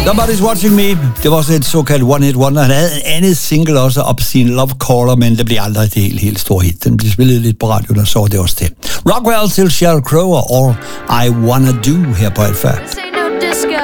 Nobody's Watching Me. Det var også et såkaldt one-hit wonder. Han havde en andet single også, Obscene Love Caller, men det blev aldrig det helt store hit. Den blev spillet lidt på radioen, og så var det også det. Rockwell til Sheryl Crow og All I Wanna Do her på Alfa. This ain't no disco.